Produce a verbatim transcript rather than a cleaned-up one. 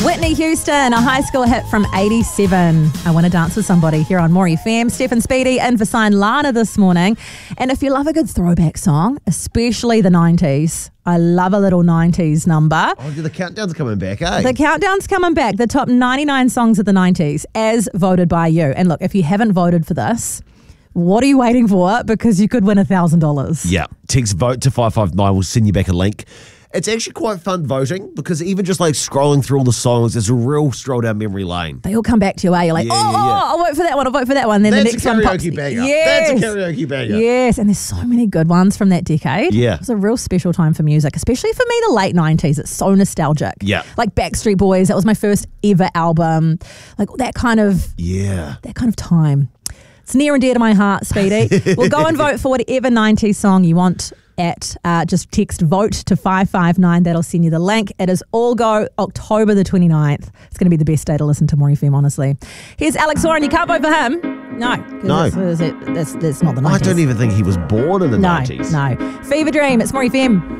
Whitney Houston, a high school hit from eighty-seven. I Want to Dance with Somebody here on More F M. Stephen Speedy in for Sign Lana this morning. And if you love a good throwback song, especially the nineties, I love a little nineties number. Oh, the countdown's coming back, eh? The countdown's coming back. The top ninety-nine songs of the nineties as voted by you. And look, if you haven't voted for this, what are you waiting for? Because you could win one thousand dollars. Yeah. Text vote to five five nine. We'll send you back a link. It's actually quite fun voting because even just like scrolling through all the songs, there's a real stroll down memory lane. They all come back to you, eh? You're like, Yeah, oh, yeah, yeah. oh, I'll vote for that one, I'll vote for that one. Then That's the next a one karaoke pops. banger. Yes. That's a karaoke banger. Yes, and there's so many good ones from that decade. Yeah. It was a real special time for music, especially for me, the late nineties. It's so nostalgic. Yeah. Like Backstreet Boys, that was my first ever album. Like that kind of, Yeah. that kind of time. It's near and dear to my heart, Speedy. Well, go and vote for whatever nineties song you want at uh, just text vote to five five nine. That'll send you the link. It is all go October the twenty-ninth. It's going to be the best day to listen to More F M, honestly. Here's Alex Horan. You can't vote for him. No. No. That's, that's, that's not the I nineties. don't even think he was born in the no, nineties. No. Fever Dream. It's More F M.